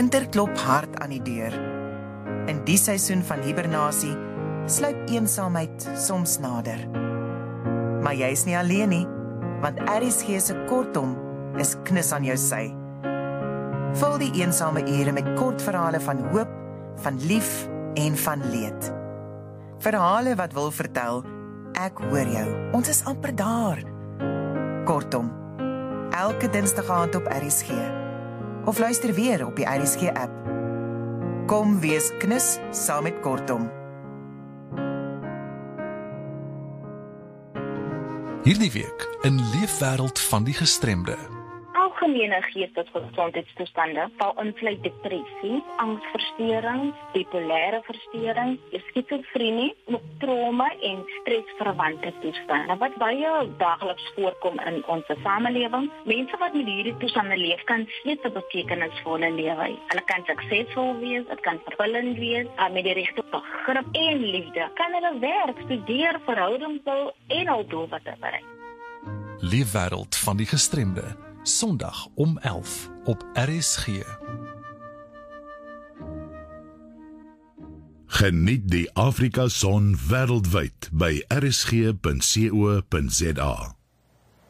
Winter klop hard aan die deur. In die seisoen van hibernasie sluip eensaamheid soms nader. Maar jy is nie alleen nie, want RSG se kortom is knus aan jou sy. Vul die eensame ure met kortverhale van hoop, van lief en van leed. Verhale wat wil vertel, ek hoor jou, ons is amper daar. Kortom, elke dinsdag aand op RSG, of luister weer op die RSG app. Kom wees knus saam met Kortom. Hierdie week in Leefwêreld van die Gestremde. Algemene geestesgesondheidstoestande val insluit depressie, angsversteurings, bipolêre versteurings, skizofrenie, trauma en stresverwante toestande wat baie daagliks voorkom in ons samelewing. Mense wat met hierdie toestande leef kan steeds 'n betekenisvolle lewe. Hulle kan suksesvol wees, dit kan vervullend wees, met die regte begrip en liefde. Kan hulle werk, studeer, verhoudings bou en hul doelwitte bereik. Leefwêreld van die Gestremde, Sondag om 11 op RSG. Geniet die Afrika Son wêreldwyd by rsg.co.za.